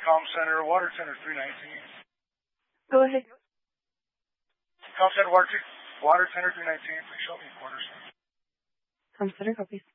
Com Center, Water Center 319. Go ahead. Com Center, Water Center 319. Please show me quarters. Com Center, copies.